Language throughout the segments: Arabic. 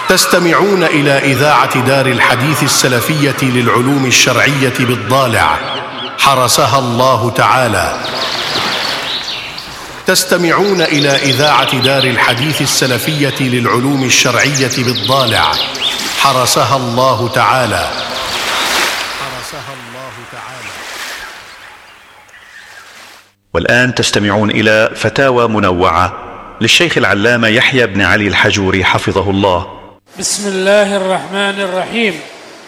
تستمعون إلى إذاعة دار الحديث السلفية للعلوم الشرعية بالضالع حرسها الله تعالى. تستمعون إلى إذاعة دار الحديث السلفية للعلوم الشرعية بالضالع حرسها الله تعالى. والآن تستمعون إلى فتاوى منوعة للشيخ العلامة يحيى بن علي الحجوري حفظه الله. بسم الله الرحمن الرحيم.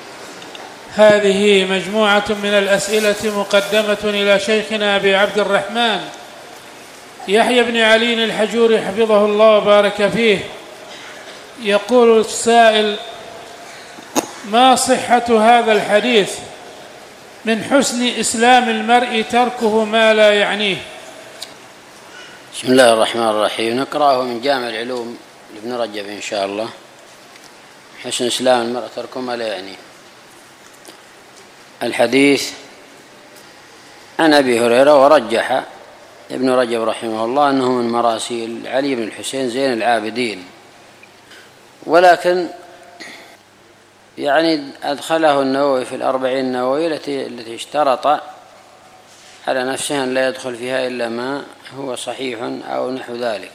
هذه مجموعة من الأسئلة مقدمة إلى شيخنا أبي عبد الرحمن يحيى بن علي الحجوري حفظه الله وبارك فيه. يقول السائل: ما صحة هذا الحديث من حسن إسلام المرء تركه ما لا يعنيه؟ بسم الله الرحمن الرحيم. نقرأه من جامع العلوم لابن رجب إن شاء الله. حسن إسلام المرء تركه ما لا يعنيه. الحديث عن أبي هريرة، ورجح ابن رجب رحمه الله أنه من مراسيل علي بن الحسين زين العابدين، ولكن يعني أدخله النووي في الأربعين النووي التي اشترط على نفسه أن لا يدخل فيها إلا ما هو صحيح أو نحو ذلك.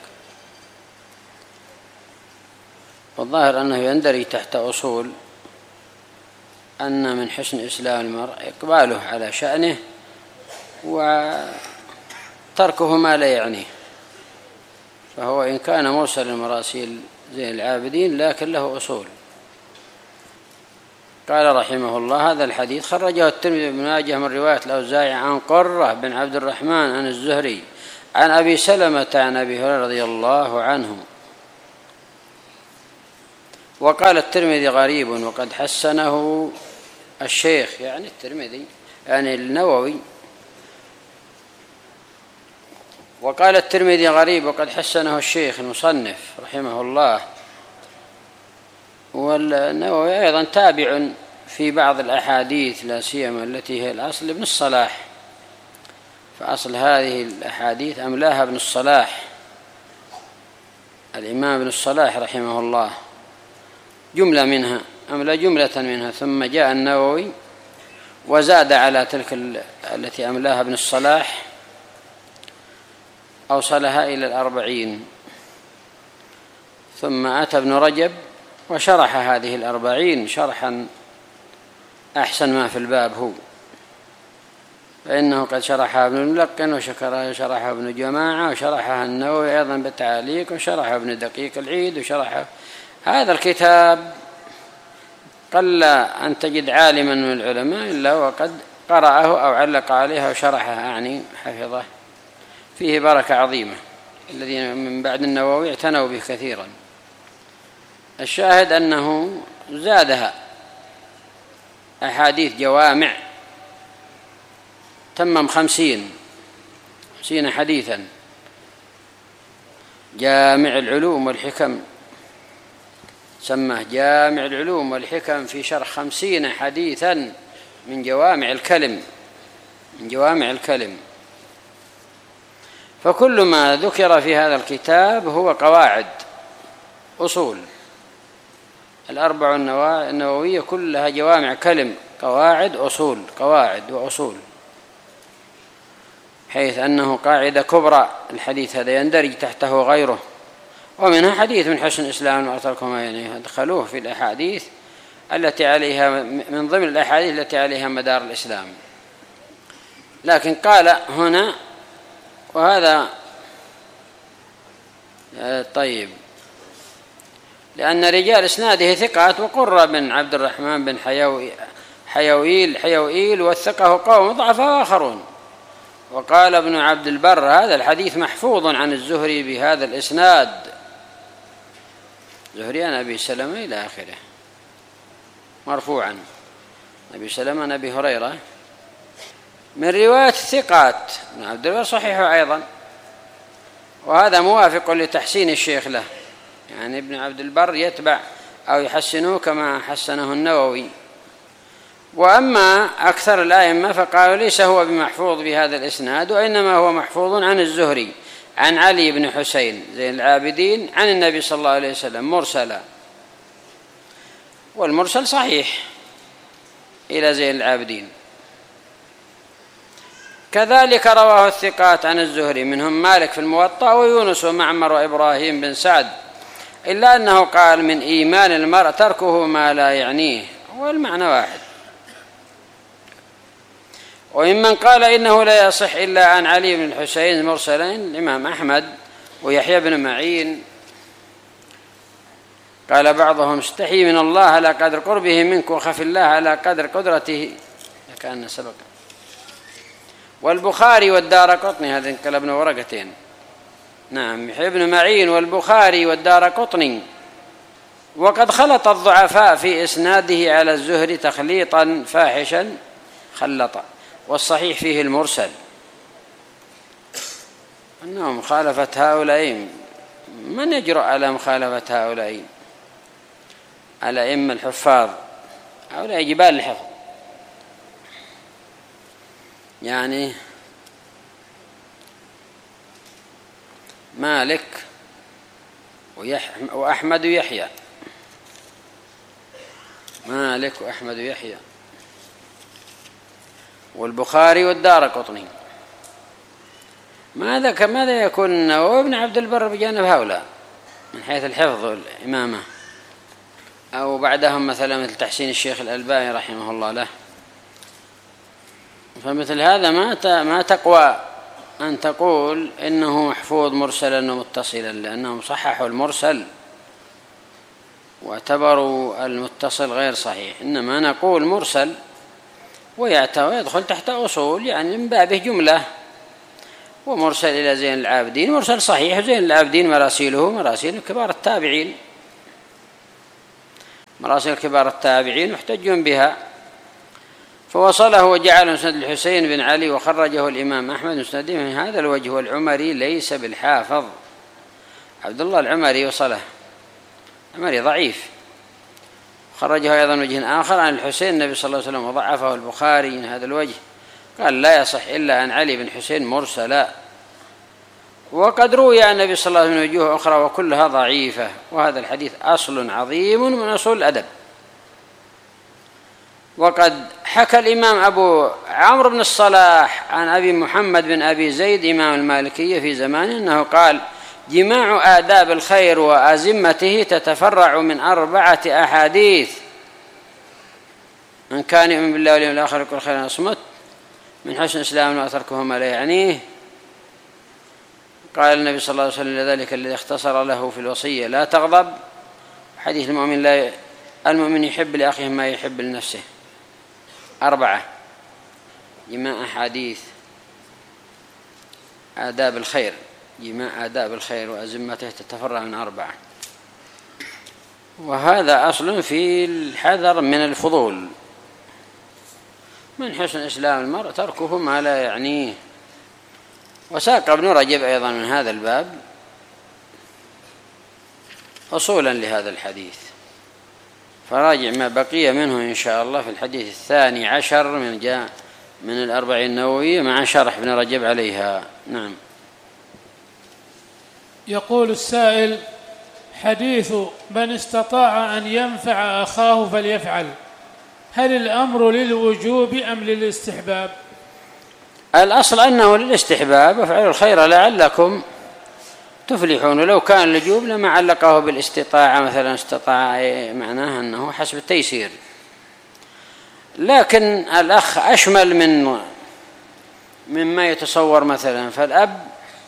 والظاهر أنه يندرج تحت أصول أن من حسن إسلام المرء إقباله على شأنه وتركه ما لا يعنيه، فهو إن كان مرسل المراسيل زين العابدين لكن له أصول. قال رحمه الله: هذا الحديث خرجه الترمذي بن ماجه من رواية الأوزاعي عن قرة بن عبد الرحمن عن الزهري عن أبي سلمة عن أبي هريرة رضي الله عنه. وقال الترمذي غريب وقد حسنه الشيخ، يعني الترمذي يعني النووي. وقال الترمذي غريب وقد حسنه الشيخ المصنف رحمه الله. والنووي أيضا تابع في بعض الأحاديث، لا سيما التي هي الأصل ابن الصلاح، فأصل هذه الأحاديث أملاها ابن الصلاح الإمام ابن الصلاح رحمه الله، جملة منها أملى جملة منها، ثم جاء النووي وزاد على تلك التي أملاها ابن الصلاح، أوصلها إلى الأربعين، ثم أتى ابن رجب وشرح هذه الأربعين شرحا أحسن ما في الباب هو، فإنه قد شرحها ابن الملقن وشرحها ابن جماعة وشرحها النووي أيضا بالتعليق وشرحها ابن دقيق العيد وشرحها. هذا الكتاب قل أن تجد عالما من العلماء إلا وقد قرأه أو علق عليها وشرحها، أعني حفظه. فيه بركة عظيمة، الذين من بعد النووي اعتنوا به كثيرا. الشاهد أنه زادها أحاديث جوامع، تمم 50 حديثا، جامع العلوم والحكم، سماه جامع العلوم والحكم في شرح 50 حديثا من جوامع الكلم. فكل ما ذكر في هذا الكتاب هو قواعد أصول. الأربع النووية كلها جوامع كلم، قواعد وأصول، حيث أنه قاعدة كبرى. الحديث هذا يندرج تحته غيره، ومنها حديث من حسن إسلام وأثركم، يعني أدخلوه في الأحاديث التي عليها من ضمن الأحاديث التي عليها مدار الإسلام. لكن قال هنا وهذا طيب، لأن رجال إسناده ثقات، وقرة بن عبد الرحمن بن حيوئيل وثقه قوم ضعفاء آخرون. وقال ابن عبد البر: هذا الحديث محفوظ عن الزهري بهذا الإسناد، زهري عن أبي سلمة إلى آخره، مرفوعا أبي سلمة عن أبي هريرة من رواية الثقات. ابن عبد البر صحيحه أيضا، وهذا موافق لتحسين الشيخ له، يعني ابن عبد البر يتبع أو يحسنه كما حسنه النووي. وأما أكثر الأئمة فقالوا ليس هو بمحفوظ بهذا الإسناد، وإنما هو محفوظ عن الزهري عن علي بن حسين زين العابدين عن النبي صلى الله عليه وسلم مرسلا. والمرسل صحيح إلى زين العابدين. كذلك رواه الثقات عن الزهري منهم مالك في الموطأ ويونس ومعمر وإبراهيم بن سعد، إلا أنه قال من إيمان المرء تركه ما لا يعنيه، والمعنى واحد. وممن قال إنه لا يصح إلا عن علي بن الحسين مرسلين الإمام أحمد ويحيى بن معين. قال بعضهم استحي من الله على قدر قربه منك وخف الله على قدر قدرته، كأن سبق. والبخاري والدارقطني، هذا انقلبنا ورقتين. نعم، يحيى بن معين والبخاري والدارقطني. وقد خلط الضعفاء في إسناده على الزهري تخليطا فاحشا خلط، والصحيح فيه المرسل. أنه مخالفة هؤلاء، من يجرؤ على مخالفة هؤلاء الأئمة الحفاظ؟ هؤلاء جبال الحفظ، يعني مالك وأحمد يحيى، مالك وأحمد يحيى والبخاري والدارقطني. ماذا يكون النووي بن عبد البر بجانب هؤلاء من حيث الحفظ والإمامة؟ أو بعدهم مثلا مثل تحسين الشيخ الألباني رحمه الله له. فمثل هذا ما تقوى أن تقول إنه محفوظ مرسلا ومتصلا، لأنهم صححوا المرسل واعتبروا المتصل غير صحيح. إنما نقول مرسل ويدخل تحت أصول، يعني من بابه جملة. ومرسل إلى زين العابدين مرسل صحيح، زين العابدين مراسيله مراسيل كبار التابعين، مراسيل كبار التابعين محتجون بها. فوصله وجعل مسند الحسين بن علي وخرجه الإمام أحمد مسنده من هذا الوجه. والعمري ليس بالحافظ، عبد الله العمري وصله، عمري ضعيف. خرجه أيضا وجه آخر عن الحسين النبي صلى الله عليه وسلم وضعفه البخاري من هذا الوجه، قال لا يصح إلا عن علي بن حسين مرسلا. وقد روي عن النبي صلى الله عليه وسلم من وجوه أخرى وكلها ضعيفة. وهذا الحديث أصل عظيم من أصول الأدب. وقد حكى الإمام أبو عمرو بن الصلاح عن أبي محمد بن أبي زيد إمام المالكية في زمانه أنه قال جماع آداب الخير وأزمته تتفرع من 4 أحاديث: من كان يؤمن بالله واليوم الآخر يقول خيرا يصمت، من حسن إسلام ما تركه ما لا يعنيه. قال النبي صلى الله عليه وسلم لذلك الذي اختصر له في الوصية لا تغضب. حديث المؤمن يحب لأخيه ما يحب لنفسه. 4 جماع أحاديث آداب الخير، جماع آداب الخير وأزمته تتفرع من 4. وهذا أصل في الحذر من الفضول. من حسن إسلام المرء تركه ما لا يعنيه. وساق ابن رجب أيضا من هذا الباب أصولا لهذا الحديث، فراجع ما بقي منه إن شاء الله في الحديث 12 من الأربعين النووية مع شرح ابن رجب عليها. نعم. يقول السائل: حديث من استطاع أن ينفع أخاه فليفعل، هل الأمر للوجوب أم للاستحباب؟ الأصل أنه للاستحباب، وافعلوا الخير لعلكم تفلحون. ولو كان الوجوب لما علقه بالاستطاعة، مثلا استطاع معناها أنه حسب التيسير. لكن الأخ أشمل مما يتصور. مثلا فالأب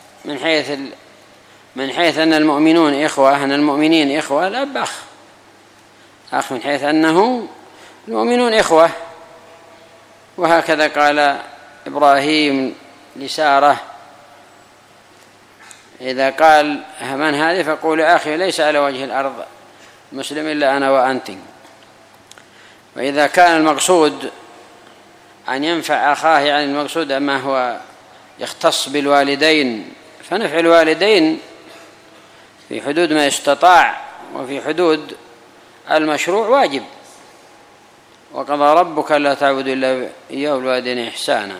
من حيث أن المؤمنون إخوة، أن المؤمنين إخوة، الأب أخ من حيث أنه المؤمنون إخوة. وهكذا قال إبراهيم لسارة إذا قال من هذه فقول أخي ليس على وجه الأرض مسلم إلا أنا وأنت. وإذا كان المقصود أن ينفع أخاه، يعني المقصود ما هو يختص بالوالدين، فنفع الوالدين في حدود ما يستطاع وفي حدود المشروع واجب. وقضى ربك لا تعبدوا إلا إياه والوالدين إحسانا.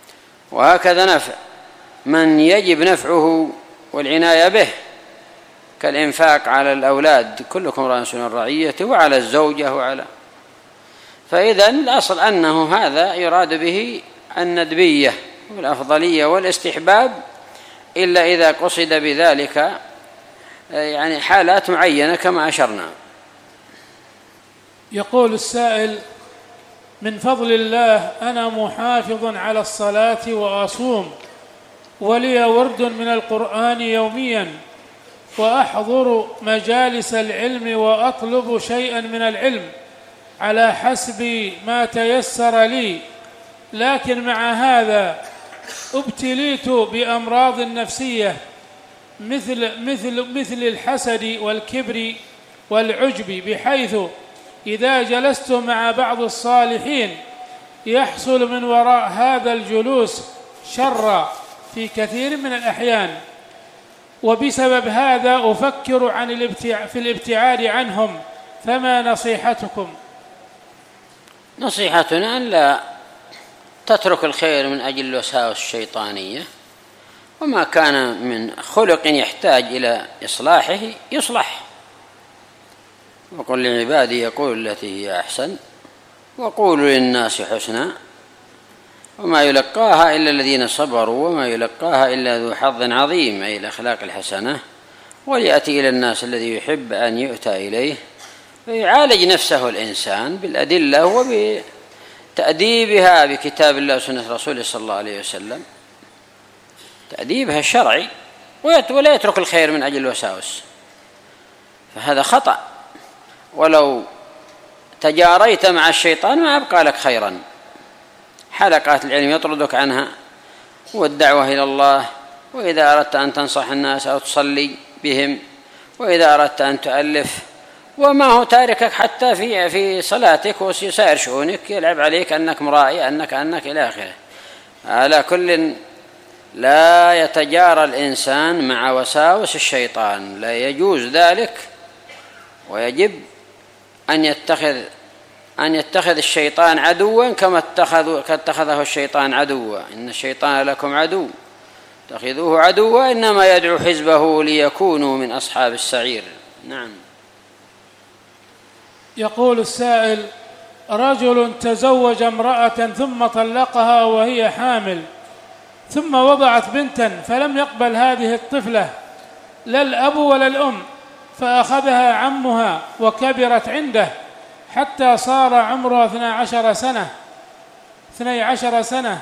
وهكذا نفع من يجب نفعه والعناية به كالإنفاق على الأولاد، كلكم راع عن رعيته، وعلى الزوجة فإذا الأصل أنه هذا يراد به الندبية والأفضلية والاستحباب، إلا إذا قصد بذلك يعني حالات معينة كما أشرنا. يقول السائل: من فضل الله أنا محافظ على الصلاة وأصوم، ولي ورد من القرآن يوميا، وأحضر مجالس العلم وأطلب شيئا من العلم على حسب ما تيسر لي، لكن مع هذا ابتليت بأمراض نفسية مثل الحسد والكبر والعجب، بحيث إذا جلست مع بعض الصالحين يحصل من وراء هذا الجلوس شر في كثير من الأحيان، وبسبب هذا أفكر في الابتعاد عنهم، فما نصيحتكم؟ نصيحتنا أن لا تترك الخير من أجل الوساوس الشيطانية، وما كان من خلق يحتاج إلى إصلاحه يصلح. وقل لعبادي يقول التي هي أحسن وقولوا للناس حسنا وما يلقاها إلا الذين صبروا وما يلقاها إلا ذو حظ عظيم، أي الأخلاق الحسنة. وليأتي إلى الناس الذي يحب أن يؤتى إليه، فيعالج نفسه الإنسان بالأدلة وبتأديبها بكتاب الله وسنة رسوله صلى الله عليه وسلم، تأديبها الشرعي، ولا يترك الخير من أجل الوساوس، فهذا خطأ. ولو تجاريت مع الشيطان ما أبقى لك خيرا. حلقات العلم يطردك عنها، والدعوة إلى الله، وإذا أردت أن تنصح الناس أو تصلي بهم، وإذا أردت أن تؤلف، وما هو تاركك حتى في صلاتك وسائر شؤونك، يلعب عليك أنك مرائي أنك إلى آخره. على كل لا يتجارى الإنسان مع وساوس الشيطان، لا يجوز ذلك، ويجب أن يتخذ الشيطان عدوا كما اتخذه الشيطان عدوا. إن الشيطان لكم عدو اتخذوه عدوا إنما يدعو حزبه ليكونوا من أصحاب السعير. نعم. يقول السائل: رجل تزوج امرأة ثم طلقها وهي حامل، ثم وضعت بنتا، فلم يقبل هذه الطفلة لا الأب ولا الأم، فأخذها عمها وكبرت عنده حتى صار عمرها 12 سنة،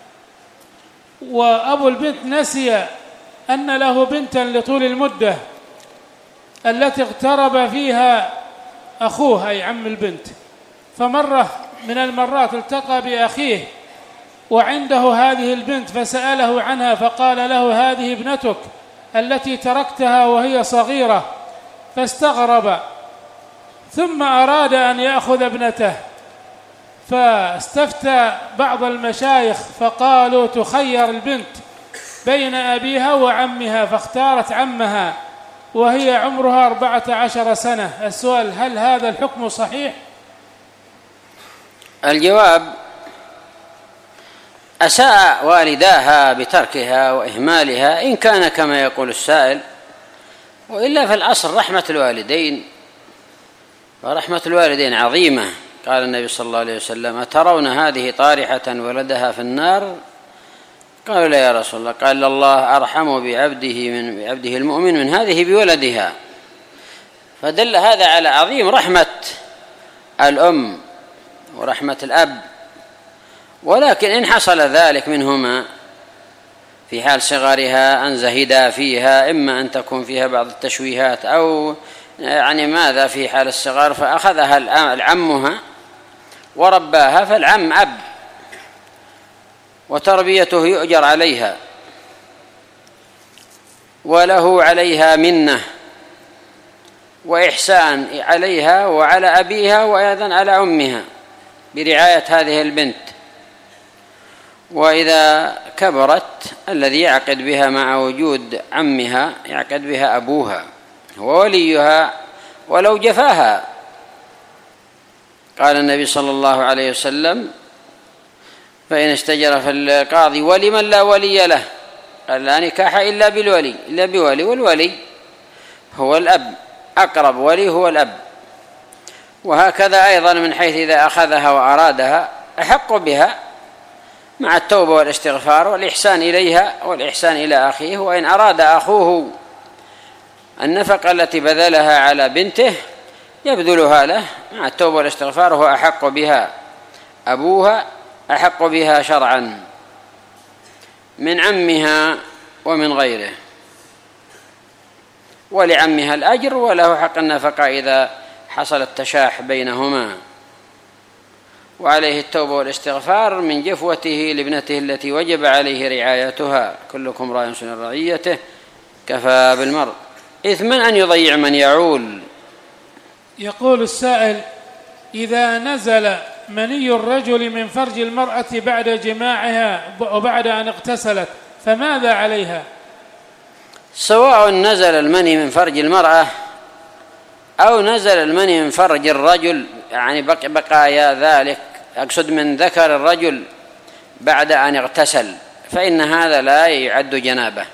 وأبو البنت نسي أن له بنتا لطول المدة التي اغترب فيها أخوه أي عم البنت، فمرة من المرات التقى بأخيه وعنده هذه البنت، فسأله عنها فقال له: هذه ابنتك التي تركتها وهي صغيرة، فاستغرب، ثم أراد أن يأخذ ابنته، فاستفتى بعض المشايخ فقالوا تخير البنت بين أبيها وعمها، فاختارت عمها وهي عمرها 14 سنة. السؤال: هل هذا الحكم صحيح؟ الجواب: أساء والداها بتركها وإهمالها إن كان كما يقول السائل، وإلا في الأصل رحمة الوالدين، ورحمة الوالدين عظيمة. قال النبي صلى الله عليه وسلم: أترون هذه طارحة ولدها في النار؟ قالوا: لا يا رسول الله. قال: الله أرحم بعبده المؤمن من هذه بولدها. فدل هذا على عظيم رحمة الأم ورحمة الأب. ولكن إن حصل ذلك منهما في حال صغرها أن زهدا فيها، إما أن تكون فيها بعض التشويهات أو ماذا في حال الصغر، فأخذها العمها ورباها، فالعم أب وتربيته يؤجر عليها، وله عليها منة وإحسان عليها وعلى أبيها وأيضا على أمها برعاية هذه البنت. وإذا كبرت الذي يعقد بها مع وجود عمها يعقد بها أبوها ووليها ولو جفاها. قال النبي صلى الله عليه وسلم: فإن اشتجر فالقاضي ولمن لا ولي له. قال: لا نكاح إلا بالولي، والولي هو الأب، أقرب ولي هو الأب. وهكذا أيضا من حيث إذا أخذها وأرادها أحق بها مع التوبة والاستغفار والإحسان إليها والإحسان إلى أخيه. وإن أراد أخوه النفقة التي بذلها على بنته يبذلها له مع التوبة والاستغفار، هو أحق بها، أبوها أحق بها شرعا من عمها ومن غيره، ولعمها الأجر وله حق النفقة إذا حصل التشاح بينهما، وعليه التوبة والاستغفار من جفوته لابنته التي وجب عليه رعايتها. كلكم راع في رعيته كفى بالمرء إثما أن يضيع من يعول. يقول السائل: إذا نزل مني الرجل من فرج المرأة بعد جماعها وبعد أن اغتسلت فماذا عليها؟ سواء نزل المني من فرج المرأة أو نزل المني من فرج الرجل، يعني بقايا ذلك، أقصد من ذكر الرجل بعد أن اغتسل، فإن هذا لا يعد جنابة.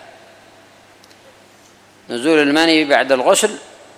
نزول المني بعد الغسل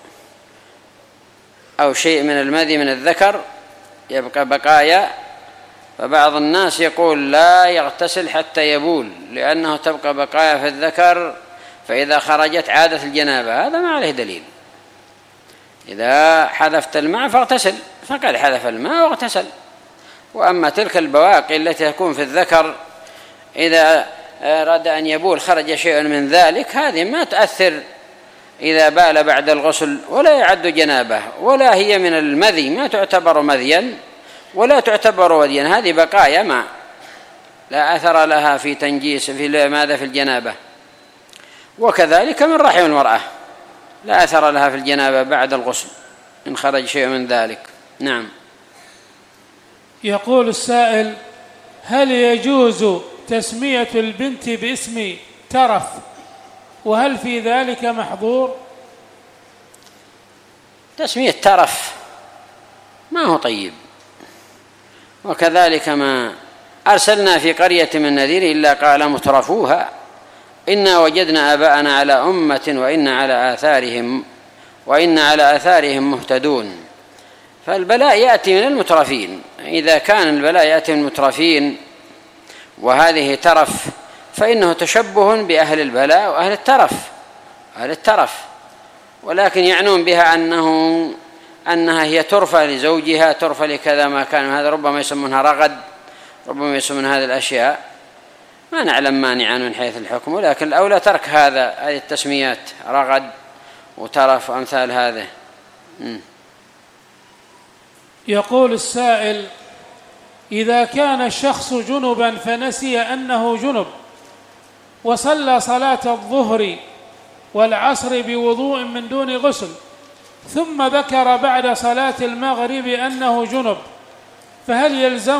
أو شيء من المذي من الذكر يبقى بقايا، فبعض الناس يقول لا يغتسل حتى يبول لأنه تبقى بقايا في الذكر، فإذا خرجت عادة الجنابة. هذا ما عليه دليل. إذا حذفت الماء فاغتسل، فقد حذف الماء واغتسل. وأما تلك البواقي التي تكون في الذكر إذا أراد أن يبول خرج شيء من ذلك، هذه ما تؤثر إذا بال بعد الغسل ولا يعد جنابه، ولا هي من المذي، ما تعتبر مذيا ولا تعتبر وديا، هذه بقايا ماء لا أثر لها في تنجيس في ماذا في الجنابة. وكذلك من رحم المرأة لا أثر لها في الجنابة بعد الغسل إن خرج شيء من ذلك. نعم. يقول السائل: هل يجوز تسمية البنت باسم ترف، وهل في ذلك محظور؟ تسمية ترف ما هو طيب، وكذلك ما أرسلنا في قرية من نذير إلا قال مترفوها إنا وجدنا آباءنا على أمة وإنا على آثارهم مهتدون. فالبلاء يأتي من المترفين. إذا كان البلاء يأتي من المترفين وهذه ترف فإنه تشبه بأهل البلاء وأهل الترف، ولكن يعنون بها أنها هي ترفة لزوجها، ترفة لكذا ما كان. هذا ربما يسمونها رغد، ربما يسمون هذه الأشياء، ما نعلم مانعا من حيث الحكم، ولكن الأولى ترك هذه التسميات رغد وترف وأمثال هذا. يقول السائل: إذا كان الشخص جنبا فنسي أنه جنب وصلى صلاة الظهر والعصر بوضوء من دون غسل، ثم ذكر بعد صلاة المغرب أنه جنب، فهل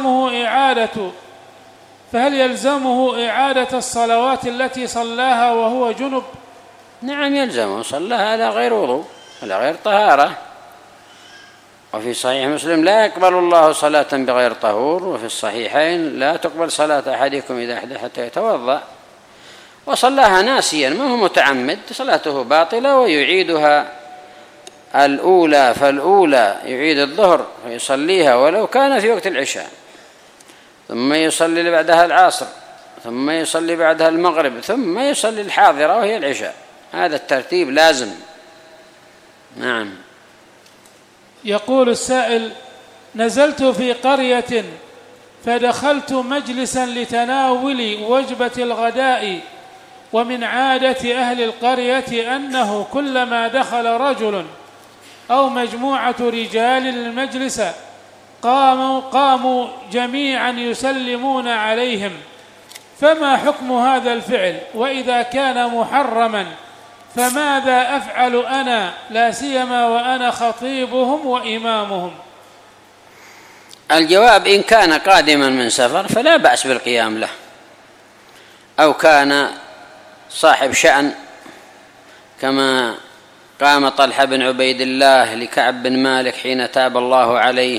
يلزمه إعادة الصلوات التي صلاها وهو جنب؟ نعم يلزمه، صلاها على غير وضوء على غير طهارة. وفي صحيح مسلم: لا يقبل الله صلاة بغير طهور. وفي الصحيحين: لا تقبل صلاة أحدكم إذا أحدث حتى يتوضأ. وصلاها ناسيا ما هو متعمد، صلاته باطلة ويعيدها الأولى، فالأولى يعيد الظهر ويصليها ولو كان في وقت العشاء، ثم يصلي بعدها العصر، ثم يصلي بعدها المغرب، ثم يصلي الحاضرة وهي العشاء. هذا الترتيب لازم. نعم. يقول السائل: نزلت في قرية فدخلت مجلسا لتناول وجبة الغداء، ومن عادة أهل القرية أنه كلما دخل رجل أو مجموعة رجال المجلس قاموا جميعا يسلمون عليهم، فما حكم هذا الفعل؟ وإذا كان محرما فماذا أفعل أنا، لا سيما وأنا خطيبهم وإمامهم؟ الجواب: إن كان قادما من سفر فلا بأس بالقيام له، أو كان صاحب شأن كما قام طلحة بن عبيد الله لكعب بن مالك حين تاب الله عليه،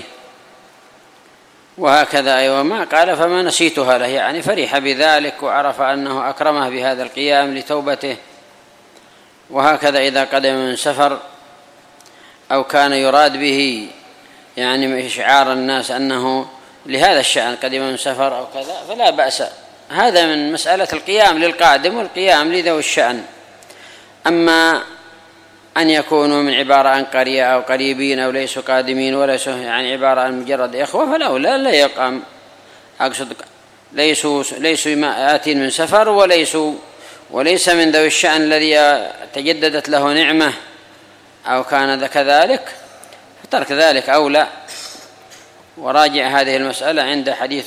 وهكذا أيوة ما قال فما نسيتها له، يعني فرح بذلك وعرف أنه أكرمه بهذا القيام لتوبته. وهكذا إذا قدم من سفر أو كان يراد به يعني إشعار الناس أنه لهذا الشأن قدم من سفر أو كذا فلا بأس. هذا من مسألة القيام للقادم والقيام لذوي الشأن. أما أن يكونوا من عبارة عن قرية أو قريبين أو ليسوا قادمين وليسوا يعني عبارة عن مجرد إخوة فالأولى لا يقام، أقصد ليسوا آتين من سفر وليس من ذوي الشأن الذي تجددت له نعمة أو كان كذلك، فترك ذلك أولى. وراجع هذه المسألة عند حديث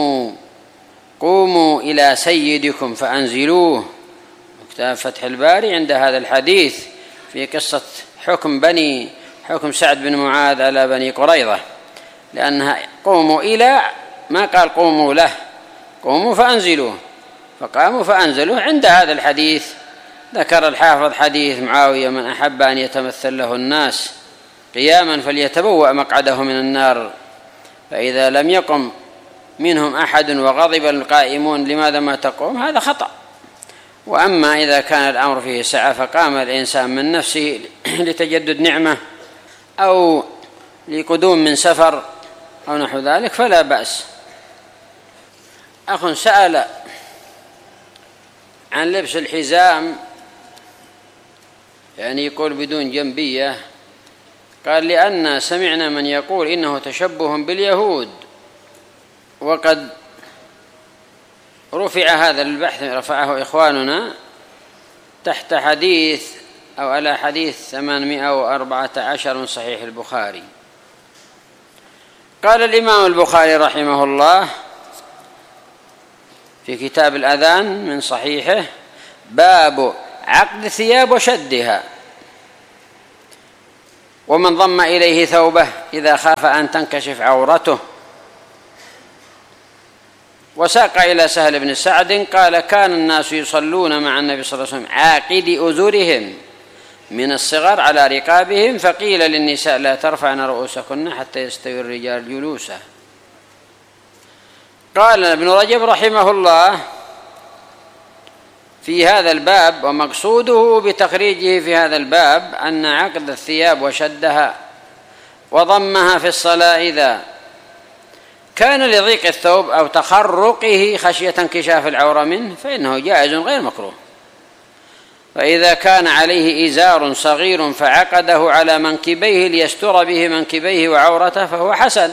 قوموا إلى سيدكم فأنزلوه، كتاب فتح الباري عند هذا الحديث في قصة حكم سعد بن معاذ على بني قريظة، لأنها قوموا إلى ما قال قوموا له، قوموا فأنزلوه، فقاموا فأنزلوه. عند هذا الحديث ذكر الحافظ حديث معاوية من أحب أن يتمثل له الناس قياما فليتبوأ مقعده من النار، فإذا لم يقم منهم أحد وغضب القائمون لماذا ما تقوم، هذا خطأ. وأما إذا كان الأمر فيه سعة فقام الإنسان من نفسه لتجدد نعمة أو لقدوم من سفر أو نحو ذلك فلا بأس. أخ سأل عن لبس الحزام، يعني يقول بدون جنبية، قال لأن سمعنا من يقول إنه تشبه باليهود، وقد رفع هذا البحث رفعه إخواننا تحت حديث أو على حديث 814 من صحيح البخاري. قال الإمام البخاري رحمه الله في كتاب الأذان من صحيحه: باب عقد الثياب وشدها، ومن ضم إليه ثوبه إذا خاف أن تنكشف عورته. وساق إلى سهل بن سعد قال: كان الناس يصلون مع النبي صلى الله عليه وسلم عاقد أذرهم من الصغر على رقابهم، فقيل للنساء: لا ترفعن رؤوسكن حتى يستوي الرجال جلوسا. قال ابن رجب رحمه الله في هذا الباب، ومقصوده بتخريجه في هذا الباب أن عقد الثياب وشدها وضمها في الصلاة إذا كان لضيق الثوب أو تخرقه خشية انكشاف العورة منه فإنه جائز غير مكروه. فإذا كان عليه إزار صغير فعقده على منكبيه ليستر به منكبيه وعورته فهو حسن.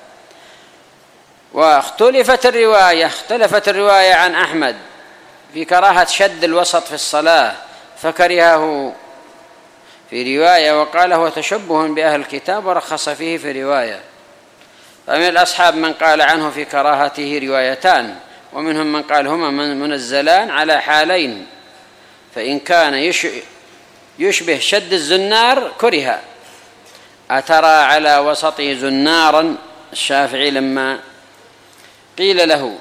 اختلفت الرواية عن أحمد في كراهة شد الوسط في الصلاة، فكرهه في رواية وقال هو تشبه بأهل الكتاب، ورخص فيه في رواية. فمن الأصحاب من قال عنه في كراهته روايتان، ومنهم من قال هما منزلان على حالين، فإن كان يشبه شد الزنار كره. أترى على وسطه زنارا؟ الشافعي لما قيل له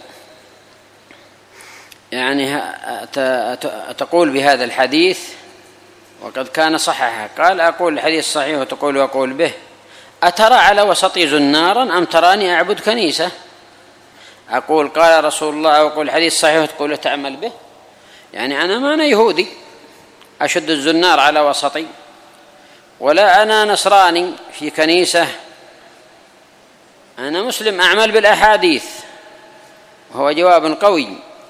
يعني تقول بهذا الحديث وقد كان صححه، قال: أقول الحديث صحيح وتقول وأقول به. أترى على وسطي زنارا أم تراني أعبد كنيسة؟ أقول قال رسول الله، أو أقول الحديث صحيح وتقول تعمل به. يعني أنا ما يهودي أشد الزنار على وسطي، ولا أنا نصراني في كنيسة، أنا مسلم أعمل بالأحاديث. وهو جواب قوي.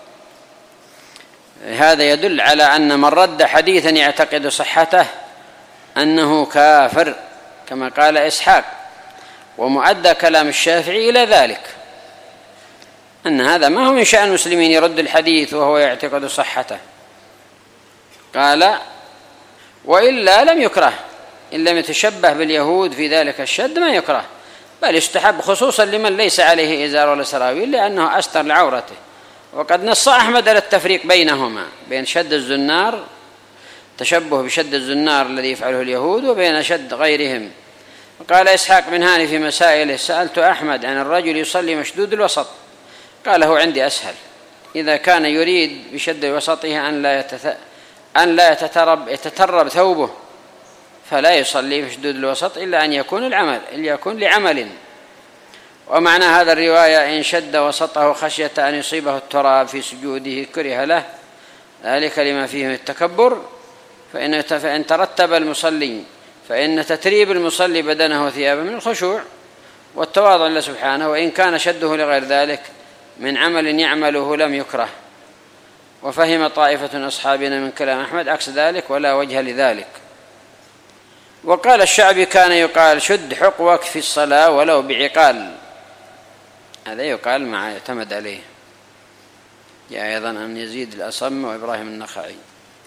هذا يدل على أن من رد حديثا يعتقد صحته أنه كافر كما قال إسحاق، ومؤدى كلام الشافعي إلى ذلك، أن هذا ما هو من شأن المسلمين يرد الحديث وهو يعتقد صحته. قال: وإلا لم يكره، إن لم يتشبه باليهود في ذلك الشد ما يكره، بل يستحب خصوصا لمن ليس عليه إزار ولا سراويل لأنه أستر لعورته. وقد نص أحمد على التفريق بينهما، بين شد الزنار تشبه بشد الزنار الذي يفعله اليهود وبين شد غيرهم. وقال إسحاق بن هاني في مسائله: سألت أحمد عن الرجل يصلي مشدود الوسط، قال: هو عندي أسهل، إذا كان يريد بشد وسطه أن لا يتترب ثوبه فلا يصلي مشدود الوسط إلا أن يكون لعمل. ومعنى هذا الرواية: إن شد وسطه خشية أن يصيبه التراب في سجوده كره له ذلك لما فيه من التكبر، فإن ترتب المصلي فإن تتريب المصلي بدنه وثيابه من الخشوع والتواضع لله سبحانه، وإن كان شده لغير ذلك من عمل يعمله لم يكره. وفهم طائفة من أصحابنا من كلام أحمد عكس ذلك ولا وجه لذلك. وقال الشعبي كان يقال شد حقوك في الصلاة ولو بعقال، هذا يقال مع يعتمد عليه. جاء أيضا عن يزيد الأصم وإبراهيم النخعي.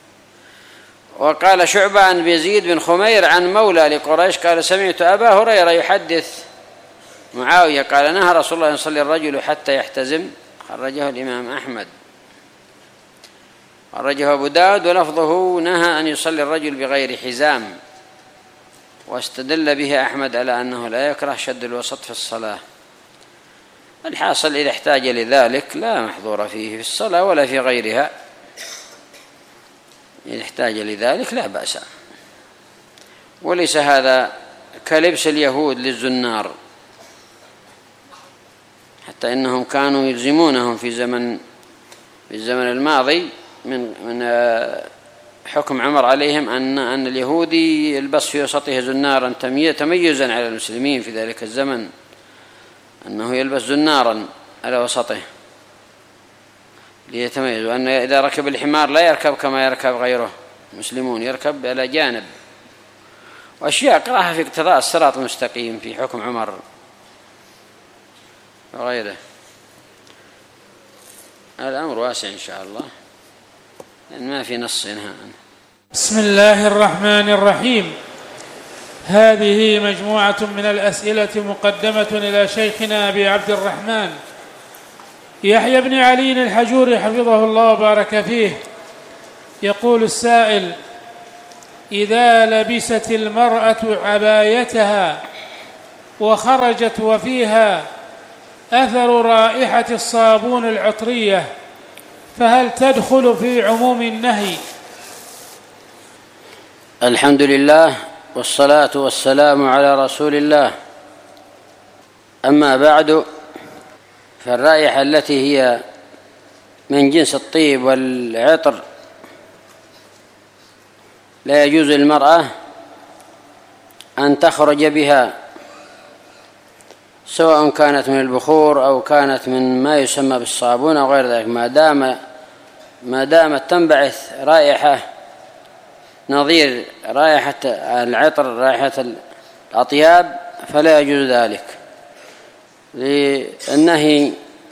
وقال شعبة عن يزيد بن خمير عن مولى لقريش قال سمعت أبا هريرة يحدث معاوية قال نهى رسول الله أن يصلي الرجل حتى يحتزم، خرجه الإمام أحمد. خرجه أبو داود ولفظه نهى أن يصلي الرجل بغير حزام، واستدل به أحمد على أنه لا يكره شد الوسط في الصلاة. الحاصل إذا احتاج لذلك لا محظور فيه في الصلاة ولا في غيرها، إذا احتاج لذلك لا بأس. وليس هذا كلبس اليهود للزنار، حتى إنهم كانوا يلزمونهم في الزمن الماضي من حكم عمر عليهم أن اليهودي يلبس في وسطه زنارا تميزا على المسلمين في ذلك الزمن، أنه يلبس زنارا على وسطه ليتميز، وأن إذا ركب الحمار لا يركب كما يركب غيره المسلمون، يركب على جانب. وأشياء قراها في اقتضاء الصراط المستقيم في حكم عمر وغيره. الأمر واسع إن شاء الله لأن ما في نص هنا. بسم الله الرحمن الرحيم. هذه مجموعة من الأسئلة مقدمة إلى شيخنا أبي عبد الرحمن يحيى بن علي الحجوري حفظه الله وبارك فيه. يقول السائل: إذا لبست المرأة عبايتها وخرجت وفيها أثر رائحة الصابون العطرية فهل تدخل في عموم النهي؟ الحمد لله والصلاة والسلام على رسول الله. أما بعد، فالرائحة التي هي من جنس الطيب والعطر لا يجوز للمرأة أن تخرج بها، سواء كانت من البخور أو كانت من ما يسمى بالصابون أو غير ذلك، ما دامت تنبعث رائحة نظير رائحة العطر رائحة الأطياب فلا يجوز ذلك، للنهي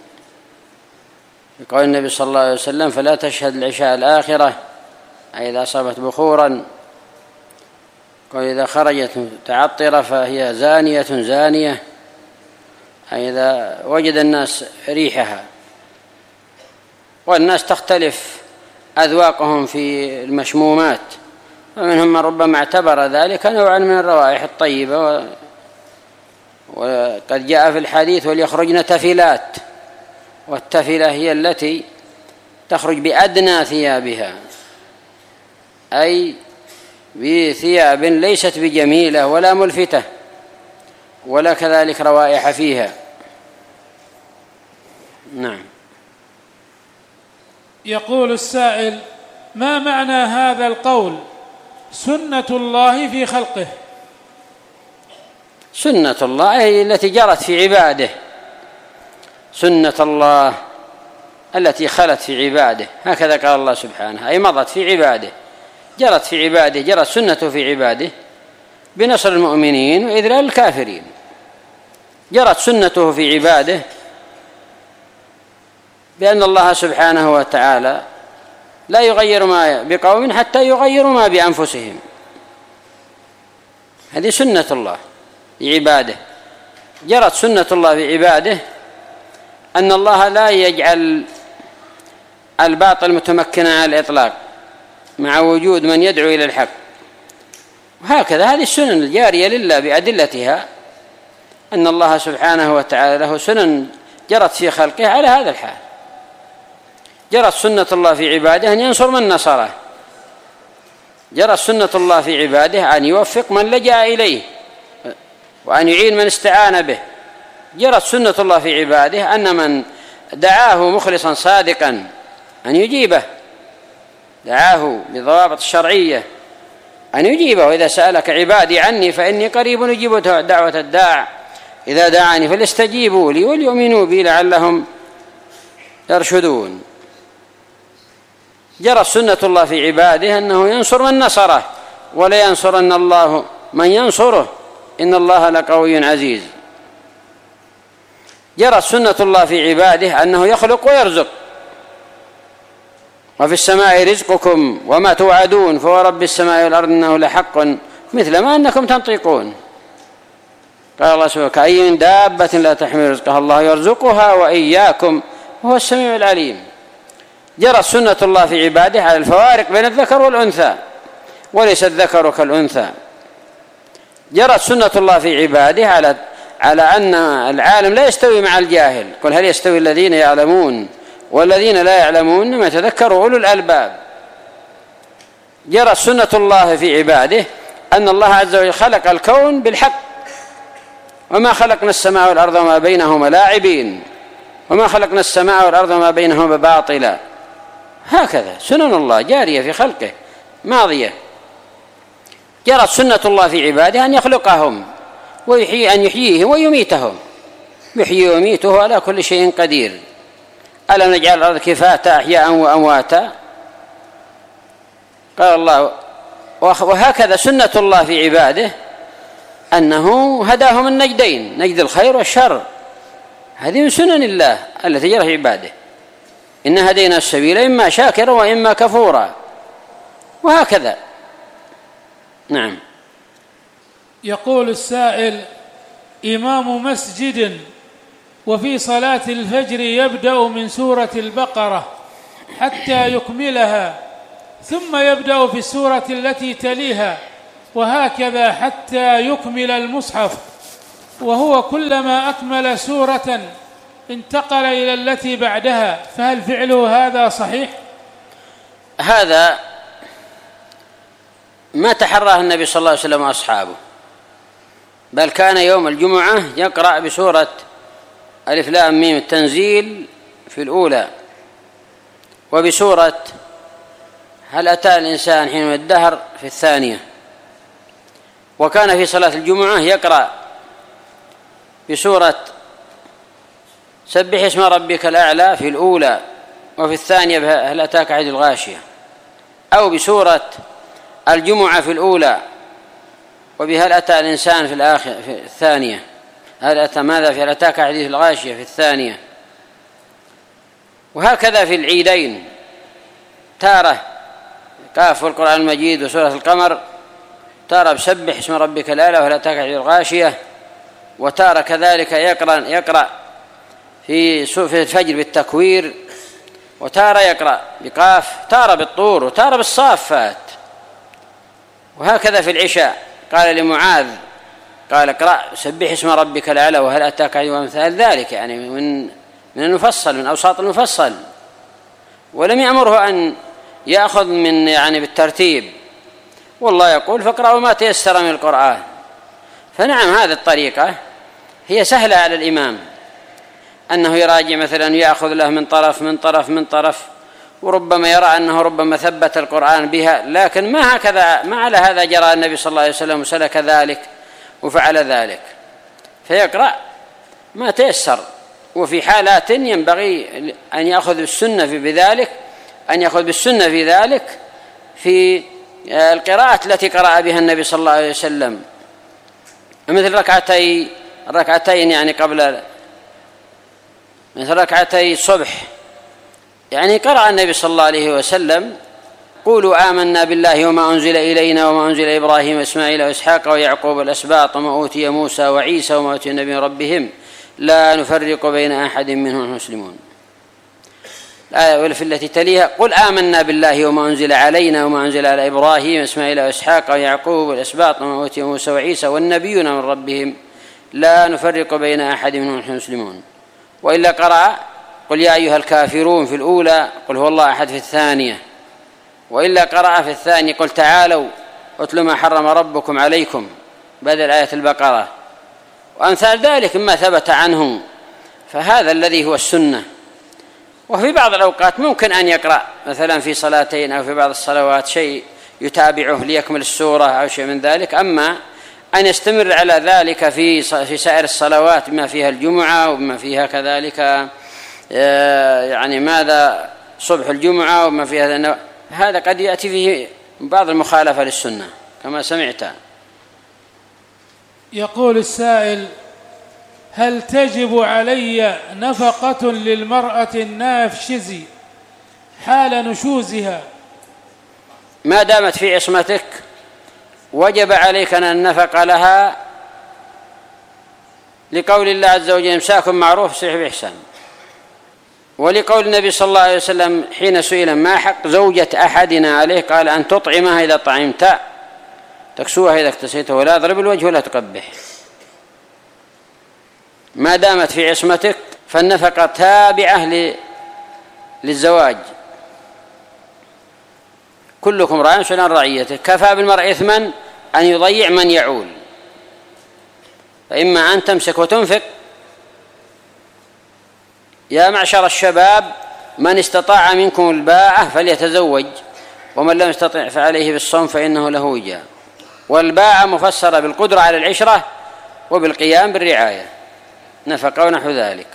بقول النبي صلى الله عليه وسلم: فلا تشهد العشاء الآخرة أي إذا أصابت بخورا، قال إذا خرجت متعطرة فهي زانية أي إذا وجد الناس ريحها. والناس تختلف أذواقهم في المشمومات، ومنهم من ربما اعتبر ذلك نوعا من الروائح الطيبة، وقد جاء في الحديث: وليخرجن تفلات، والتفلة هي التي تخرج بأدنى ثيابها، أي بثياب ليست بجميلة ولا ملفتة ولا كذلك روائح فيها. نعم. يقول السائل: ما معنى هذا القول سنة الله في خلقه؟ سنة الله هي التي جرت في عباده، سنة الله التي خلت في عباده، هكذا قال الله سبحانه، أي مضت في عباده، جرت في عباده، جرت سنته في عباده بنصر المؤمنين وإذلال الكافرين. جرت سنته في عباده بأن الله سبحانه وتعالى لا يغير ما بقوم حتى يغيروا ما بأنفسهم. هذه سنة الله في عباده. جرت سنة الله في عباده أن الله لا يجعل الباطل متمكنا على الإطلاق مع وجود من يدعو إلى الحق، وهكذا هذه السنن الجارية لله بأدلتها، أن الله سبحانه وتعالى له سنن جرت في خلقه على هذا الحال. جرت سنة الله في عباده أن ينصر من نصره، جرت سنة الله في عباده أن يوفق من لجأ إليه وأن يعين من استعان به. جرت سنة الله في عباده أن من دعاه مخلصا صادقا أن يجيبه، دعاه بضوابط الشرعية أن يجيبه. إذا سألك عبادي عني فإني قريب أجيب دعوة الداع إذا دعاني فليستجيبوا لي وليؤمنوا بي لعلهم يرشدون. جرت سنة الله في عباده أنه ينصر من نصره ولا ينصرن الله من ينصره إن الله لقوي عزيز. جرت سنة الله في عباده أنه يخلق ويرزق، وفي السماء رزقكم وما توعدون فورب السماء والأرض إنه لحق مثل ما أنكم تنطقون. قال الله سبحانه كأي من دابة لا تحمل رزقها الله يرزقها وإياكم وهو السميع العليم. جرت سنة الله في عباده على الفوارق بين الذكر والأنثى وليس الذكر كالأنثى. جرت سنة الله في عباده على أن العالم لا يستوي مع الجاهل. قل هل يستوي الذين يعلمون والذين لا يعلمون إنما يتذكر أولو الألباب. جرت سنة الله في عباده أن الله عز وجل خلق الكون بالحق، وما خلقنا السماء والأرض وما بينهما لاعبين، وما خلقنا السماء والأرض وما بينهما باطلا. هكذا سنن الله جارية في خلقه ماضية. جرت سنة الله في عباده أن يخلقهم أن يحييهم ويميتهم، يحيي ويميته على كل شيء قدير. ألم نجعل الأرض كفاتا أحياء وأمواتا؟ قال الله. وهكذا سنة الله في عباده أنه هداهم النجدين، نجد الخير والشر، هذه من سنن الله التي جرت في عباده. إن هدينا السبيل إما شاكرا وإما كفورا، وهكذا. نعم. يقول السائل: إمام مسجد وفي صلاة الفجر يبدأ من سورة البقرة حتى يكملها، ثم يبدأ في السورة التي تليها، وهكذا حتى يكمل المصحف، وهو كلما أكمل سورة انتقل إلى التي بعدها، فهل فعله هذا صحيح؟ هذا ما تحراه النبي صلى الله عليه وسلم وأصحابه، بل كان يوم الجمعة يقرأ بسورة ألف لام ميم التنزيل في الأولى، وبسورة هل أتى الإنسان حين من الدهر في الثانية. وكان في صلاة الجمعة يقرأ بسورة سبح اسم ربك الأعلى في الأولى، وفي الثانية هل أتاك حديث الغاشية، أو بسورة الجمعة في الأولى وبهل أتى الإنسان في الثانية، هل أتى ماذا في هل أتاك حديث الغاشية في الثانية. وهكذا في العيدين، تارة كاف والقرآن المجيد وسورة القمر، تارة بسبح اسم ربك الأعلى وهل أتاك حديث الغاشية، وتارة كذلك يقرأ في الفجر بالتكوير، وتارة يقرأ بقاف، تارة بالطور، وتارة بالصافات. وهكذا في العشاء قال لمعاذ قال اقرأ سبح اسم ربك الأعلى وهل أتاك حديث، ومثال ذلك يعني من المفصل، من أوساط المفصل. ولم يأمره أن يأخذ من بالترتيب، والله يقول فاقرأوا ما تيسر من القرآن. فنعم هذه الطريقة هي سهلة على الإمام، أنه يراجع مثلا يأخذ له من طرف من طرف من طرف، وربما يرى أنه ربما ثبت القرآن بها، لكن ما على هذا جرى النبي صلى الله عليه وسلم وسلك ذلك وفعل ذلك، فيقرأ ما تيسر. وفي حالات ينبغي أن يأخذ بالسنة بذلك، أن يأخذ بالسنة في ذلك في القراءة التي قرأ بها النبي صلى الله عليه وسلم، مثل ركعتين يعني قبل، مثل ركعتي الصبح يعني قرأ النبي صلى الله عليه وسلم قولوا آمنا بالله وما أنزل إلينا وما أنزل إبراهيم وإسماعيل وإسحاق ويعقوب الأسباط وما أوتي موسى وعيسى وما أوتي النبي من ربهم لا نفرق بين أحد منهم المسلمون. الآية في التي تليها قل آمنا بالله وما أنزل علينا وما أنزل على إبراهيم وإسماعيل وإسحاق ويعقوب والأسباط وما أوتي موسى وعيسى والنبيون من ربهم لا نفرق بين أحد منهم المسلمون. وإلا قرأ قل يا أيها الكافرون في الأولى، قل هو الله أحد في الثانية. وإلا قرأ في الثانية قل تعالوا اتلوا ما حرم ربكم عليكم بدل آية البقرة، وأمثال ذلك مما ثبت عنه. فهذا الذي هو السنة. وفي بعض الأوقات ممكن أن يقرأ مثلا في صلاتين أو في بعض الصلوات شيء يتابعه ليكمل السورة أو شيء من ذلك. أما أن يستمر على ذلك في سائر الصلوات بما فيها الجمعة وبما فيها كذلك يعني ماذا صبح الجمعة وما فيها، هذا قد يأتي فيه بعض المخالفة للسنة كما سمعت. يقول السائل: هل تجب علي نفقة للمرأة النافشز حال نشوزها؟ ما دامت في عصمتك وجب عليك أن النفقة لها، لقول الله عز وجل: إمساك معروف صحيح بإحسان، ولقول النبي صلى الله عليه وسلم حين سئل ما حق زوجة أحدنا عليه قال: أن تطعمها إذا طعمت، تكسوها إذا اكتسيت، ولا تضرب الوجه ولا تقبح. ما دامت في عصمتك فالنفقة تابعة للزواج. كلكم راع عن رعيته، كفى بالمرء إثما أن يضيع من يعول. فإما أن تمسك وتنفق. يا معشر الشباب من استطاع منكم الباءة فليتزوج، ومن لم يستطع فعليه بالصوم فإنه له وجاء. والباءة مفسرة بالقدرة على العشرة وبالقيام بالرعاية، نفقة ونحو ذلك.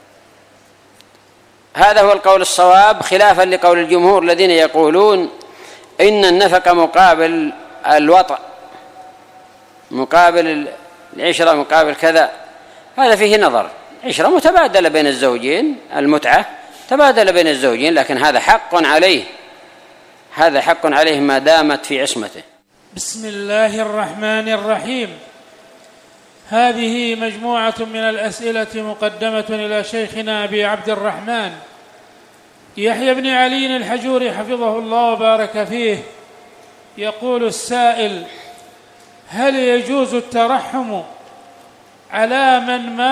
هذا هو القول الصواب، خلافا لقول الجمهور الذين يقولون إن النفقة مقابل الوطأ، مقابل العشرة، مقابل كذا. هذا فيه نظر. عشرة متبادلة بين الزوجين، المتعة تبادل بين الزوجين، لكن هذا حق عليه، هذا حق عليه ما دامت في عصمته. بسم الله الرحمن الرحيم. هذه مجموعة من الأسئلة مقدمة إلى شيخنا أبي عبد الرحمن يحيى بن علي الحجوري حفظه الله وبارك فيه. يقول السائل: هل يجوز الترحم على من مات